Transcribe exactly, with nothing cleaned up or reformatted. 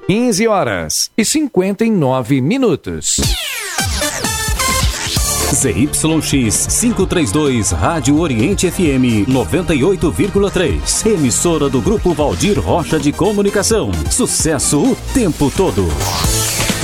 quinze horas e cinquenta e nove minutos. Z Y X quinhentos e trinta e dois, Rádio Oriente F M noventa e oito vírgula três. Emissora do Grupo Valdir Rocha de Comunicação. Sucesso o tempo todo.